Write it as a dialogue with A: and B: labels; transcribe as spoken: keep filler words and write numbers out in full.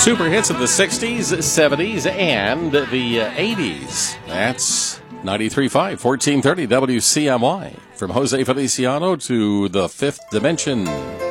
A: super hits of the sixties, seventies, and the uh, eighties. That's ninety-three point five, fourteen thirty W C M Y. From Jose Feliciano to the Fifth Dimension.